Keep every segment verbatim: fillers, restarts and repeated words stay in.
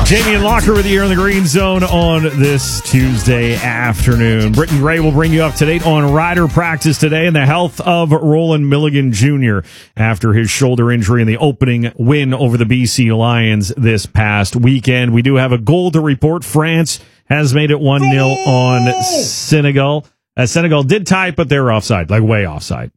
Jamie and Locker with you here in the Green Zone on this Tuesday afternoon. Britton Gray will bring you up to date on rider practice today and the health of Roland Milligan Junior after his shoulder injury in the opening win over the B C Lions this past weekend. We do have a goal to report. France has made it one nil on Senegal. Uh, Senegal did tie it, but they were offside, like way offside.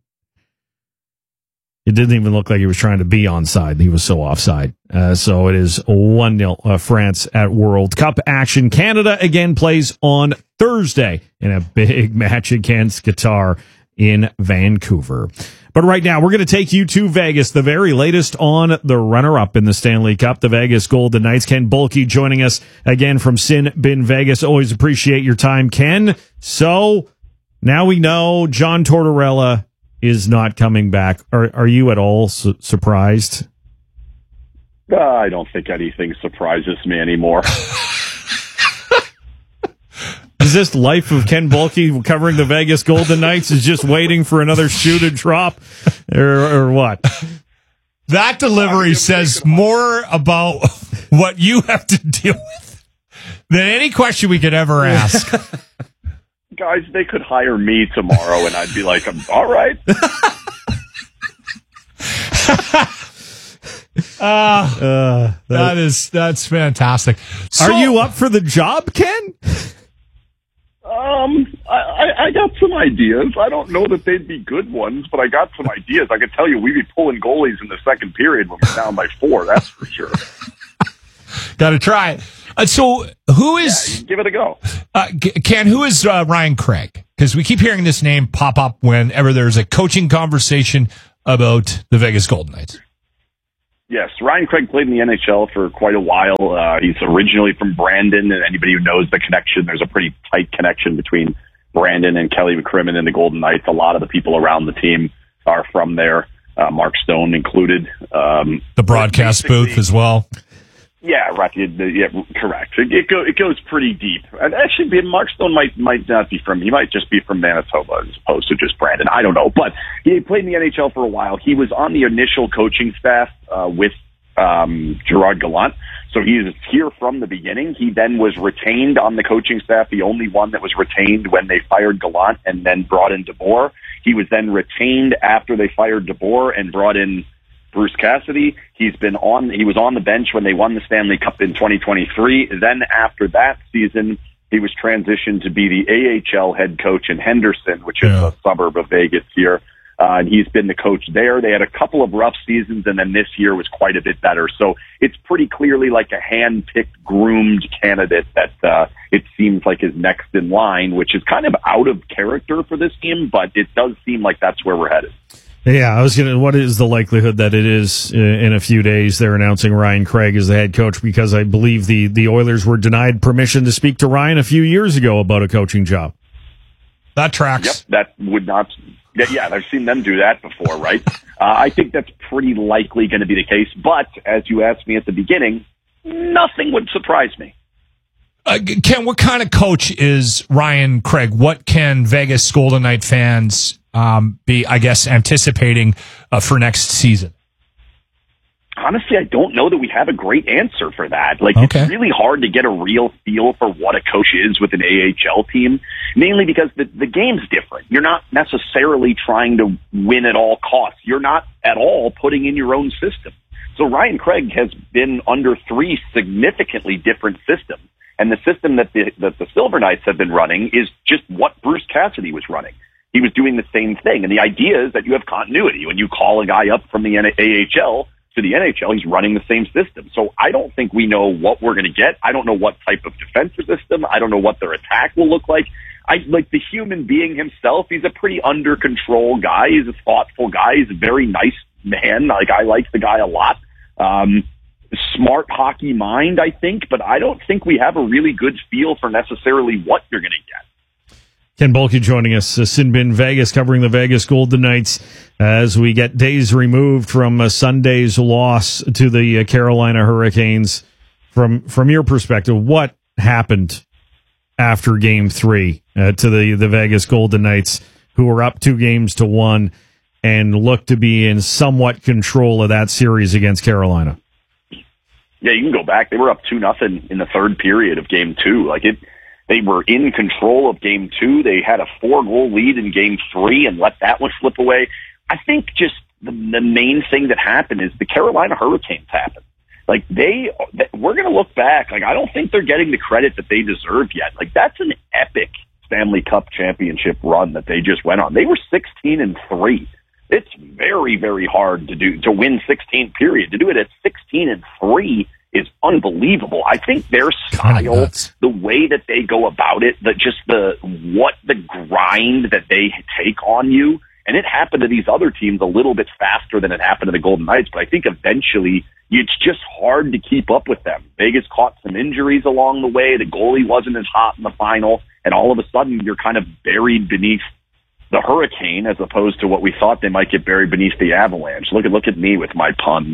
It didn't even look like he was trying to be onside. He was so offside. Uh, so it is one nil uh, France at World Cup action. Canada again plays on Thursday in a big match against Qatar in Vancouver. But right now, we're going to take you to Vegas, the very latest on the runner-up in the Stanley Cup, the Vegas Golden Knights. Ken Boehlke joining us again from Sin Bin Vegas. Always appreciate your time, Ken. So now we know John Tortorella is not coming back. Are are you at all su- surprised? Uh, I don't think anything surprises me anymore. Is this life of Ken Boehlke covering the Vegas Golden Knights is just waiting for another shoe to drop, or, or what? That delivery says more about what you have to deal with than any question we could ever ask. Guys, they could hire me tomorrow, and I'd be like, all right. uh, uh, that is that's fantastic. So, are you up for the job, Ken? Um, I, I, I got some ideas. I don't know that they'd be good ones, but I got some ideas. I can tell you, we'd be pulling goalies in the second period when we're down by four. That's for sure. Got to try it. Uh, so, who is? Yeah, give it a go. Uh, Ken, who is uh, Ryan Craig? Because we keep hearing this name pop up whenever there's a coaching conversation about the Vegas Golden Knights. Yes, Ryan Craig played in the N H L for quite a while. Uh, he's originally from Brandon, and anybody who knows the connection, there's a pretty tight connection between Brandon and Kelly McCrimmon and the Golden Knights. A lot of the people around the team are from there, uh, Mark Stone included. Um, the broadcast booth as well. Yeah, right. Yeah, correct. It, it, go, it goes pretty deep. And actually, Mark Stone might might not be from. He might just be from Manitoba as opposed to just Brandon. I don't know. But he played in the N H L for a while. He was on the initial coaching staff uh, with um, Gerard Gallant. So he is here from the beginning. He then was retained on the coaching staff, the only one that was retained when they fired Gallant and then brought in DeBoer. He was then retained after they fired DeBoer and brought in Bruce Cassidy. He's been on, he was on the bench when they won the Stanley Cup in twenty twenty-three. Then after that season, he was transitioned to be the A H L head coach in Henderson, which is yeah. a suburb of Vegas here. Uh, and he's been the coach there. They had a couple of rough seasons, and then this year was quite a bit better. So it's pretty clearly like a hand-picked, groomed candidate that uh, it seems like is next in line, which is kind of out of character for this team, but it does seem like that's where we're headed. Yeah, I was going to, what is the likelihood that it is uh, in a few days they're announcing Ryan Craig as the head coach, because I believe the, the Oilers were denied permission to speak to Ryan a few years ago about a coaching job. That tracks. Yep, that would not, yeah, I've seen them do that before, right? uh, I think that's pretty likely going to be the case, but as you asked me at the beginning, nothing would surprise me. Uh, Ken, what kind of coach is Ryan Craig? What can Vegas Golden Knight fans um, be, I guess, anticipating uh, for next season? Honestly, I don't know that we have a great answer for that. Like, okay. It's really hard to get a real feel for what a coach is with an A H L team, mainly because the, the game's different. You're not necessarily trying to win at all costs. You're not at all putting in your own system. So Ryan Craig has been under three significantly different systems. And the system that the, that the Silver Knights have been running is just what Bruce Cassidy was running. He was doing the same thing. And the idea is that you have continuity. When you call a guy up from the A H L to the N H L, he's running the same system. So I don't think we know what we're going to get. I don't know what type of defensive system. I don't know what their attack will look like. I like the human being himself. He's a pretty under control guy. He's a thoughtful guy. He's a very nice man. Like, I like the guy a lot. Um, smart hockey mind, I think, but I don't think we have a really good feel for necessarily what you're going to get. Ken Boehlke joining us, uh, Sin Bin Vegas, covering the Vegas Golden Knights as we get days removed from uh, Sunday's loss to the uh, Carolina Hurricanes. From from your perspective, what happened after Game Three uh, to the the Vegas Golden Knights, who were up two games to one and looked to be in somewhat control of that series against Carolina? Yeah, you can go back. They were up two nothing in the third period of game two. Like it, they were in control of game two. They had a four goal lead in game three and let that one slip away. I think just the, the main thing that happened is the Carolina Hurricanes happened. Like they, we're going to look back. Like I don't think they're getting the credit that they deserve yet. Like that's an epic Stanley Cup championship run that they just went on. They were sixteen and three. It's very, very hard to do, to win sixteen period. To do it at sixteen and three is unbelievable. I think their style, the way that they go about it, that just the, what the grind that they take on you, and it happened to these other teams a little bit faster than it happened to the Golden Knights, but I think eventually it's just hard to keep up with them. Vegas caught some injuries along the way. The goalie wasn't as hot in the final, and all of a sudden you're kind of buried beneath the Hurricane as opposed to what we thought they might get buried beneath the Avalanche. Look at look at me with my puns.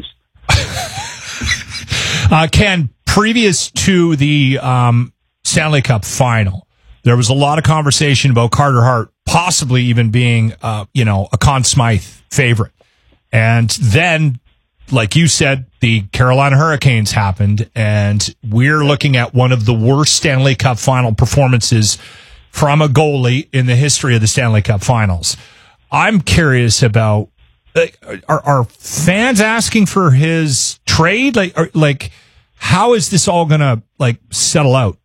uh, Ken, previous to the um, Stanley Cup final, there was a lot of conversation about Carter Hart possibly even being, uh, you know, a Conn Smythe favorite. And then, like you said, the Carolina Hurricanes happened, and we're looking at one of the worst Stanley Cup final performances from a goalie in the history of the Stanley Cup finals. I'm curious about, like, are, are fans asking for his trade? Like, are, like, how is this all going to, like, settle out?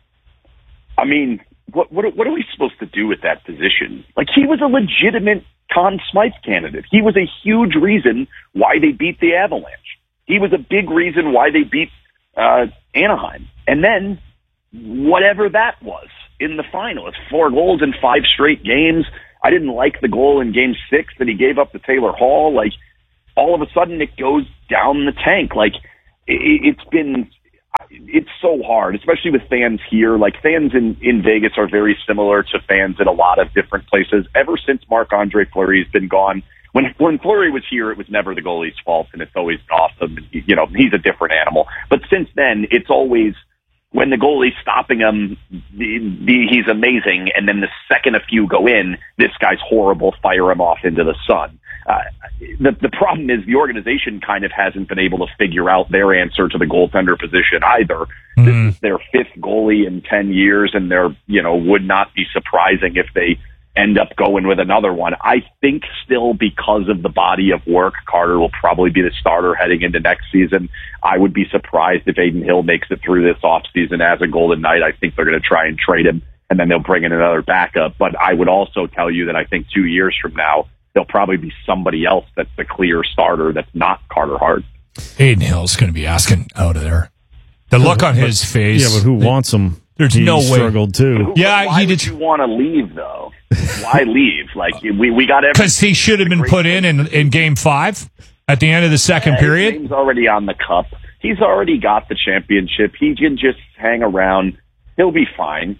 I mean, what, what what are we supposed to do with that position? Like, he was a legitimate Conn Smythe candidate. He was a huge reason why they beat the Avalanche. He was a big reason why they beat uh, Anaheim. And then, whatever that was in the final, it's four goals in five straight games. I didn't like the goal in game six that he gave up to Taylor Hall. Like, all of a sudden it goes down the tank. Like, it, it's been, it's so hard, especially with fans here. Like, fans in, in Vegas are very similar to fans in a lot of different places. Ever since Marc-Andre Fleury's been gone, when, when Fleury was here, it was never the goalie's fault, and it's always awesome. And, you know, he's a different animal. But since then, it's always, when the goalie's stopping him, the, the, he's amazing, and then the second a few go in, this guy's horrible, fire him off into the sun. Uh, the, the problem is the organization kind of hasn't been able to figure out their answer to the goaltender position either. Mm. This is their fifth goalie in ten years, and they're, you know, would not be surprising if they end up going with another one. I think still, because of the body of work, Carter will probably be the starter heading into next season. I would be surprised if Adin Hill makes it through this offseason as a Golden Knight. I think they're going to try and trade him, and then they'll bring in another backup. But I would also tell you that I think two years from now, there'll probably be somebody else that's the clear starter that's not Carter Hart. Adin Hill's going to be asking out of there. The look on his face. Yeah, but who wants him? There's he no way. Struggled too. Yeah, Why he did. Would you want to leave though? Why leave? Like we we got because he should have been put in, in in game five at the end of the second yeah, period. He's already on the cup. He's already got the championship. He can just hang around. He'll be fine.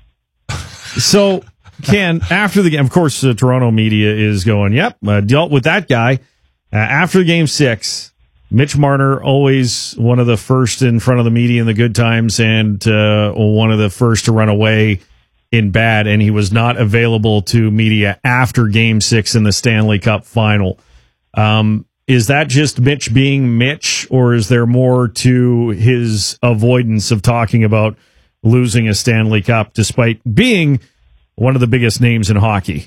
So, Ken, after the game, of course, the Toronto media is going, "Yep, uh, dealt with that guy." Uh, after game six. Mitch Marner, always one of the first in front of the media in the good times and uh, one of the first to run away in bad, and he was not available to media after Game six in the Stanley Cup final. Um, is that just Mitch being Mitch, or is there more to his avoidance of talking about losing a Stanley Cup despite being one of the biggest names in hockey?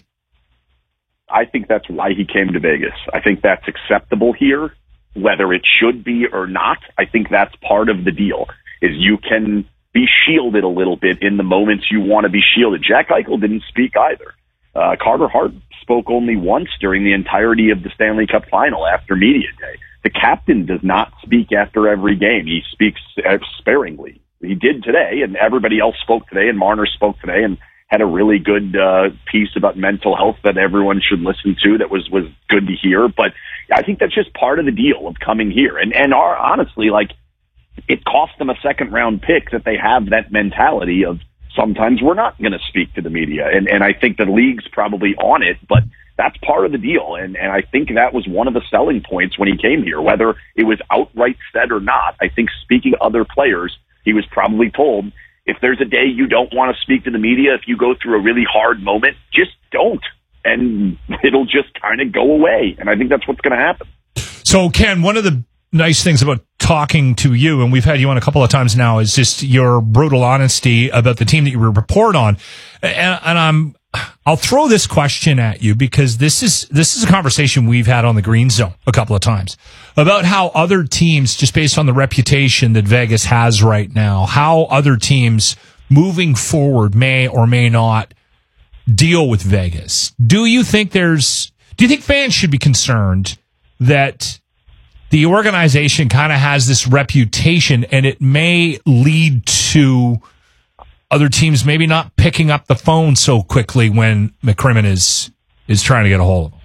I think that's why he came to Vegas. I think that's acceptable here. Whether it should be or not, I think that's part of the deal, is you can be shielded a little bit in the moments you want to be shielded. Jack Eichel didn't speak either. Uh, Carter Hart spoke only once during the entirety of the Stanley Cup final after media day. The captain does not speak after every game. He speaks sparingly. He did today, and everybody else spoke today, and Marner spoke today, and had a really good uh, piece about mental health that everyone should listen to that was, was good to hear. But I think that's just part of the deal of coming here. And, and are, honestly, like, it cost them a second round pick that they have that mentality of sometimes we're not going to speak to the media. And, and I think the league's probably on it, but that's part of the deal. And, and I think that was one of the selling points when he came here, whether it was outright said or not. I think speaking to other players, he was probably told, if there's a day you don't want to speak to the media, if you go through a really hard moment, just don't. And it'll just kind of go away. And I think that's what's going to happen. So, Ken, one of the nice things about talking to you, and we've had you on a couple of times now, is just your brutal honesty about the team that you report on. And, and I'm, I'll throw this question at you because this is, this is a conversation we've had on the Green Zone a couple of times about how other teams, just based on the reputation that Vegas has right now, how other teams moving forward may or may not deal with Vegas. Do you think there's, do you think fans should be concerned that the organization kind of has this reputation and it may lead to other teams maybe not picking up the phone so quickly when McCrimmon is is trying to get a hold of them?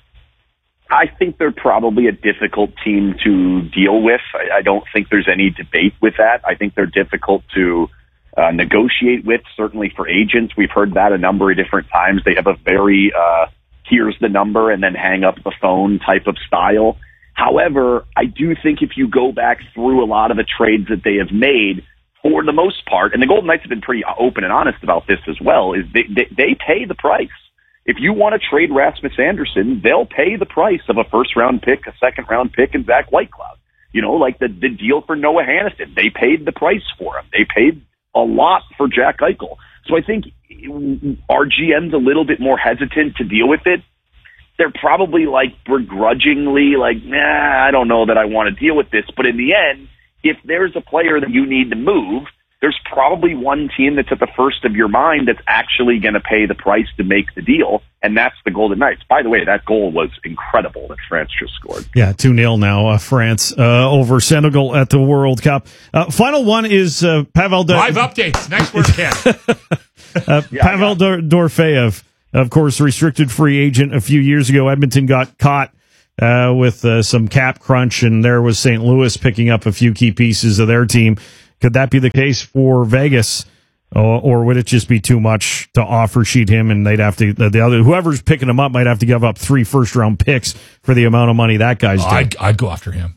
I think they're probably a difficult team to deal with. I, I don't think there's any debate with that. I think they're difficult to uh, negotiate with, certainly for agents. We've heard that a number of different times. They have a very uh, here's the number and then hang up the phone type of style. However, I do think if you go back through a lot of the trades that they have made, for the most part, and the Golden Knights have been pretty open and honest about this as well, is they, they, they pay the price. If you want to trade Rasmus Andersson, they'll pay the price of a first-round pick, a second-round pick, and Zach Whitecloud. You know, like the, the deal for Noah Hannafin. They paid the price for him. They paid a lot for Jack Eichel. So I think our G M's a little bit more hesitant to deal with it. They're probably like begrudgingly like, nah, I don't know that I want to deal with this. But in the end, if there's a player that you need to move, there's probably one team that's at the first of your mind that's actually going to pay the price to make the deal, and that's the Golden Knights. By the way, that goal was incredible that France just scored. Yeah, two nil now, uh, France uh, over Senegal at the World Cup. Uh, final one is uh, Pavel... Do- Live updates. Next word, Ken. uh, yeah, Pavel Dor- Dorofeyev, of course, restricted free agent a few years ago. Edmonton got caught uh, with uh, some cap crunch, and there was Saint Louis picking up a few key pieces of their team. Could that be the case for Vegas, or, or would it just be too much to offer sheet him, and they'd have to the, the other whoever's picking him up might have to give up three first round picks for the amount of money that guy's oh, doing? I'd, I'd go after him.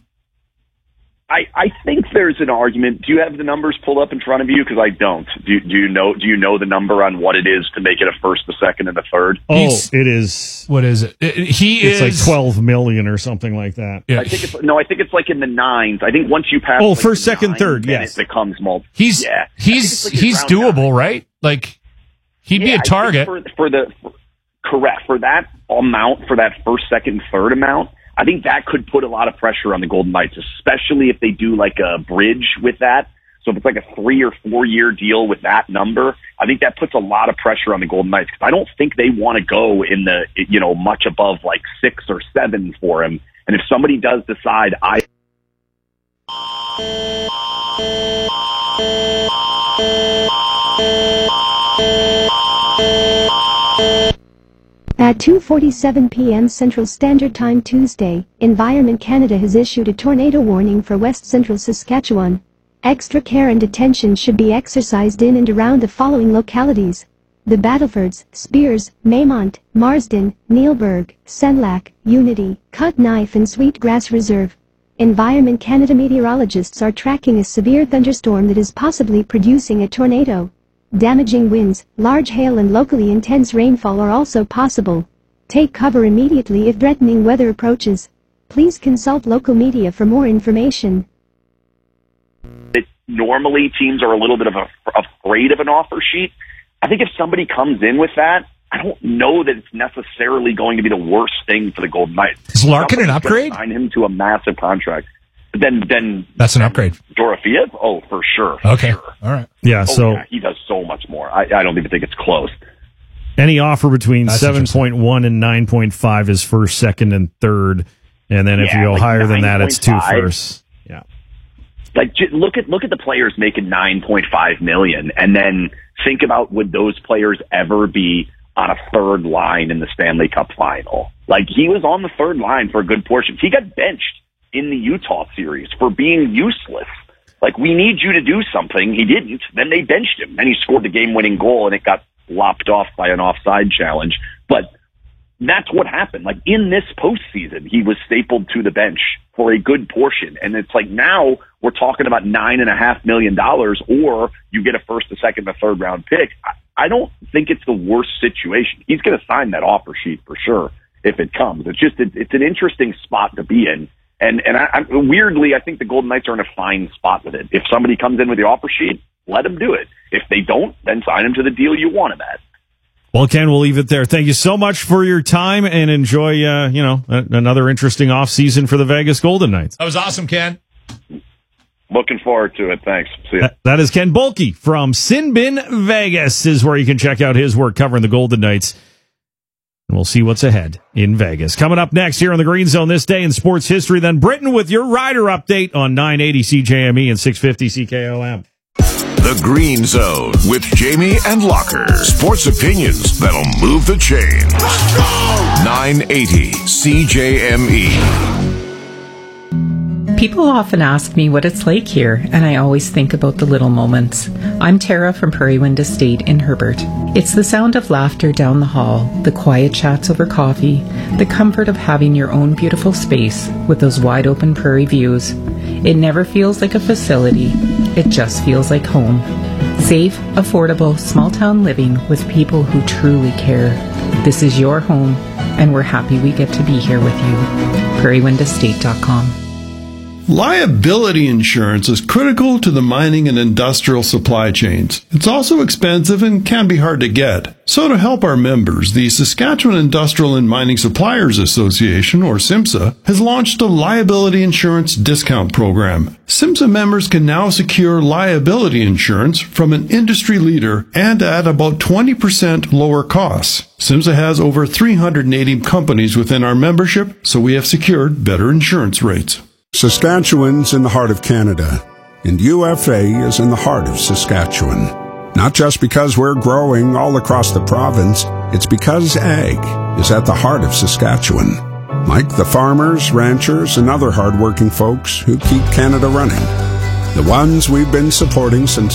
I, I think there's an argument. Do you have the numbers pulled up in front of you? Because I don't. Do, do you know? Do you know the number on what it is to make it a first, a second, and a third? Oh, He's, it is. What is it? it he it's is like twelve million or something like that. Yeah. I think it's no. I think it's like in the nines. I think once you pass. Oh, like first, the second, nines, third, then yes. it becomes multiple. He's yeah. he's like he's around doable, nine. right? Like he'd be Yeah, a target. I think for, for the for, correct for that amount, for that first, second, third amount. I think that could put a lot of pressure on the Golden Knights, especially if they do like a bridge with that. So if it's like a three or four year deal with that number, I think that puts a lot of pressure on the Golden Knights because I don't think they want to go in the, you know, much above like six or seven for him. And if somebody does decide I. At two forty-seven p.m. Central Standard Time Tuesday, Environment Canada has issued a tornado warning for West Central Saskatchewan. Extra care and attention should be exercised in and around the following localities: the Battlefords, Spears, Maymont, Marsden, Neilburg, Senlac, Unity, Cut Knife and Sweetgrass Reserve. Environment Canada meteorologists are tracking a severe thunderstorm that is possibly producing a tornado. Damaging winds, large hail and locally intense rainfall are also possible. Take cover immediately if threatening weather approaches. Please consult local media for more information. It, normally teams are a little bit of a, afraid of an offer sheet. I think if somebody comes in with that, I don't know that it's necessarily going to be the worst thing for the Golden Knights. Is Larkin an Somebody's gonna upgrade? Sign him to a massive contract. But then, then That's an upgrade. Dorofeyev? Oh, for sure. For Okay. Sure. All right. Yeah, Oh, so yeah, he does so much more. I, I don't even think it's close. any offer between That's seven point one and nine point five is first, second, and third. And then if Yeah, you go like higher than that, it's two nine point five. firsts. Yeah. Like, j- look at look at the players making nine point five million, and then think about would those players ever be on a third line in the Stanley Cup final? Like, he was on the third line for a good portion. He got benched in the Utah series for being useless. Like, we need you to do something. He didn't. Then they benched him. Then he scored the game-winning goal, and it got lopped off by an offside challenge. But that's what happened. Like, in this postseason, he was stapled to the bench for a good portion. And it's like, now we're talking about nine and a half million dollars, or you get a first, a second, a third round pick. I, I don't think it's the worst situation. He's going to sign that offer sheet for sure if it comes. It's just, it, it's an interesting spot to be in. And and I, I, weirdly, I think the Golden Knights are in a fine spot with it. If somebody comes in with the offer sheet, let them do it. If they don't, then sign them to the deal you want them at. Well, Ken, we'll leave it there. Thank you so much for your time, and enjoy, uh, you know, a- another interesting offseason for the Vegas Golden Knights. That was awesome, Ken. Looking forward to it. Thanks. See ya. That, that is Ken Boehlke from Sinbin Vegas, is where you can check out his work covering the Golden Knights. And we'll see what's ahead in Vegas. Coming up next here on the Green Zone, this day in sports history, then Britain with your rider update on nine eighty C J M E and six fifty C K O M. The Green Zone with Jamie and Locker. Sports opinions that'll move the chains. nine eighty C J M E. People often ask me what it's like here, and I always think about the little moments. I'm Tara from Prairie Wind Estate in Herbert. It's the sound of laughter down the hall, the quiet chats over coffee, the comfort of having your own beautiful space with those wide open prairie views. It never feels like a facility. It just feels like home. Safe, affordable, small town living with people who truly care. This is your home, and we're happy we get to be here with you. prairie wind estate dot com. Liability insurance is critical to the mining and industrial supply chains. It's also expensive and can be hard to get. So to help our members, the Saskatchewan Industrial and Mining Suppliers Association, or SIMSA, has launched a liability insurance discount program. SIMSA members can now secure liability insurance from an industry leader and at about twenty percent lower costs. SIMSA has over three hundred eighty companies within our membership, so we have secured better insurance rates. Saskatchewan's in the heart of Canada, and U F A is in the heart of Saskatchewan. Not just because we're growing all across the province, it's because ag is at the heart of Saskatchewan. Like the farmers, ranchers, and other hardworking folks who keep Canada running. The ones we've been supporting since